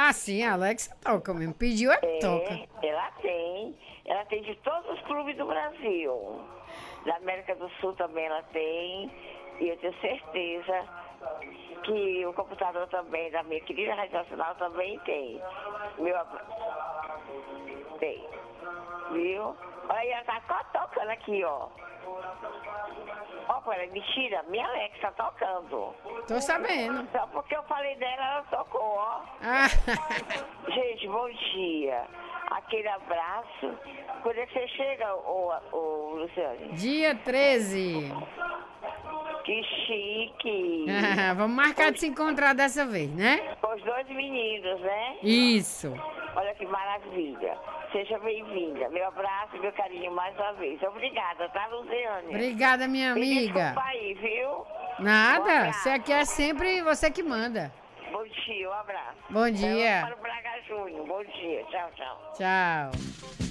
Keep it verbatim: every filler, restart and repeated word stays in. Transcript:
Ah, sim, a Alexa toca mesmo. Pediu, é É, toca. ela tem. Ela tem de todos os clubes do Brasil. Da América do Sul também ela tem. E eu tenho certeza que o computador também, da minha querida Rádio Nacional, também tem. Meu abra- Tem. Viu? Olha, ela tá tocando aqui, ó. Ó, pera, mentira, minha Alexa tá tocando. Tô sabendo. Só porque eu falei dela, ela tocou, ó. Ah, Gente, bom dia. Aquele abraço. Quando é que você chega, ô, ô, Luciane? dia treze. Que chique. Vamos marcar de se encontrar dessa vez, né? Com os dois meninos, né? Isso. Olha que maravilha. Seja bem-vinda. Meu abraço e meu carinho mais uma vez. Obrigada, tá, Luciane? Obrigada, minha Me amiga. desculpa aí, viu? Bom Nada, abraço. você aqui é sempre você que manda. Bom dia, um abraço. Bom dia. Vamos para o Braga Júnior. Bom dia. Tchau, tchau. Tchau.